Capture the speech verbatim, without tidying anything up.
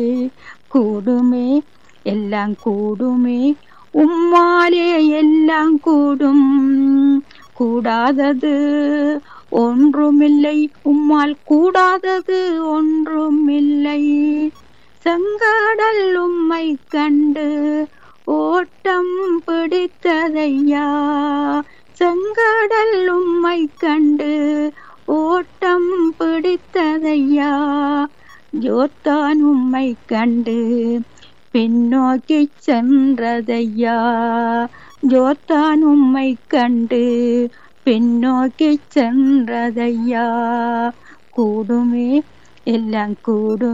கூடுமே எல்லாம் கூடுமே உம்மாலே எல்லாம் கூடும். கூடாதது ஒன்றுமில்லை உம்மால் கூடாதது ஒன்றுமில்லை. செங்கடல் உம்மை கண்டு ஓட்டம் பிடித்ததையா, செங்கடல் உம்மை கண்டு ஓட்டம் பிடித்ததையா. யோர்தான் உம்மை கண்டு பின்னோக்கி சென்றதையா, யோர்தான் உம்மை கண்டு பின்னோக்கி சென்றதையா. கூடுமே எல்லாம் கூடும்.